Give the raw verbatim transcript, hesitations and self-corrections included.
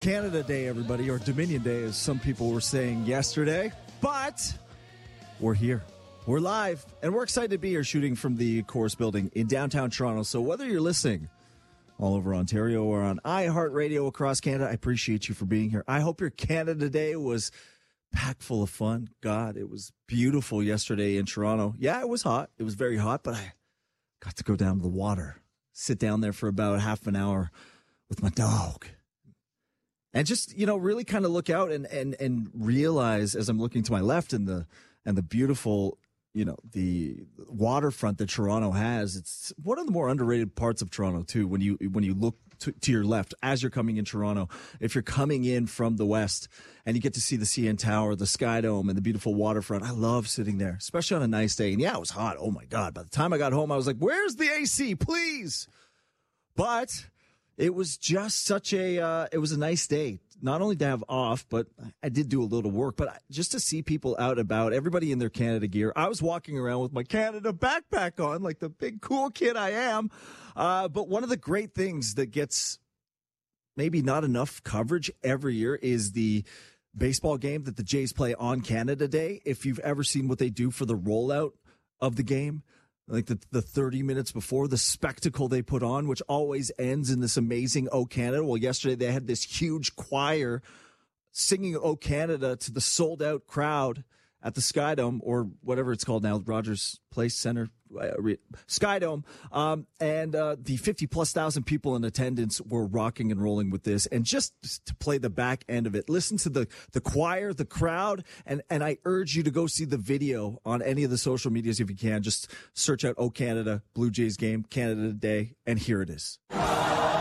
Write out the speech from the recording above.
Canada Day, everybody, or Dominion Day, as some people were saying yesterday. But we're here. We're live, and we're excited to be here shooting from the Chorus Building in downtown Toronto. So whether you're listening all over Ontario or on iHeartRadio across Canada, I appreciate you for being here. I hope your Canada Day was packed full of fun. God, it was beautiful yesterday in Toronto. Yeah, it was hot. It was very hot, but I got to go down to the water, sit down there for about half an hour with my dog. And just, you know, really kind of look out and, and, and realize as I'm looking to my left and the and the beautiful, you know, the waterfront that Toronto has. It's one of the more underrated parts of Toronto, too, when you when you look to, to your left as you're coming in Toronto. If you're coming in from the west and you get to see the C N Tower, the Sky Dome, and the beautiful waterfront, I love sitting there, especially on a nice day. And yeah, it was hot. Oh, my God. By the time I got home, I was like, where's the A C, please? But it was just such a, uh, it was a nice day, not only to have off, but I did do a little work, but just to see people out about, everybody in their Canada gear. I was walking around with my Canada backpack on, like the big cool kid I am. Uh, but one of the great things that gets maybe not enough coverage every year is the baseball game that the Jays play on Canada Day. If you've ever seen what they do for the rollout of the game, like the, the thirty minutes before, the spectacle they put on, which always ends in this amazing O Canada. Well, yesterday they had this huge choir singing O Canada to the sold-out crowd at the Sky Dome, or whatever it's called now, Rogers Place Center, uh, Sky Dome. Um, and uh, the fifty-plus thousand people in attendance were rocking and rolling with this. And just to play the back end of it, listen to the, the choir, the crowd, and, and I urge you to go see the video on any of the social medias if you can. Just search out O Canada, Blue Jays game, Canada Day, and here it is.